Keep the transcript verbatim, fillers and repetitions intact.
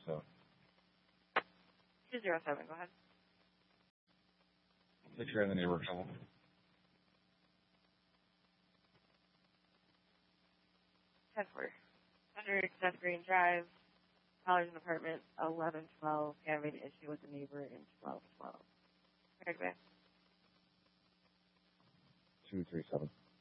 seven. two zero seven, go ahead. Make sure in the neighborhood trouble. ten four. Under Seth Green Drive, Collarton Apartment, eleven twelve, having an issue with the neighbor in twelve twelve. Right back. two three seven.